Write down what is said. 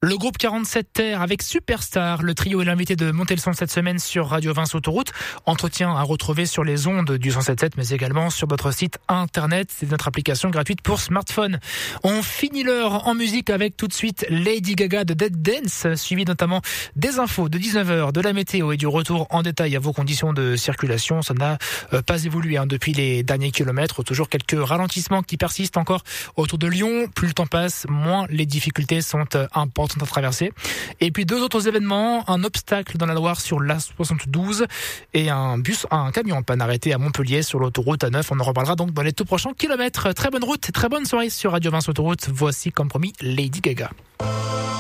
Le groupe 47 Terre avec Superstar, le trio est l'invité de monter le son cette semaine sur Radio 20 Autoroute. Entretien à retrouver sur les ondes du 107.7 mais également sur notre site internet. C'est notre application gratuite pour smartphone. On finit l'heure en musique avec tout de suite Lady Gaga de Dead Dance, suivi notamment des infos de 19h, de la météo et du retour en détail à vos conditions de circulation. Ça n'a pas évolué depuis les derniers kilomètres. Toujours quelques ralentissements qui persistent encore autour de Lyon. Plus le temps passe, moins les difficultés sont importantes à traverser. Et puis deux autres événements, un obstacle dans la Loire sur l'A72 et un camion en panne arrêté à Montpellier sur l'autoroute A9. On en reparlera donc dans les tout prochains kilomètres. Très bonne route, très bonne soirée sur Radio 20 Autoroute. Voici comme promis Lady Gaga.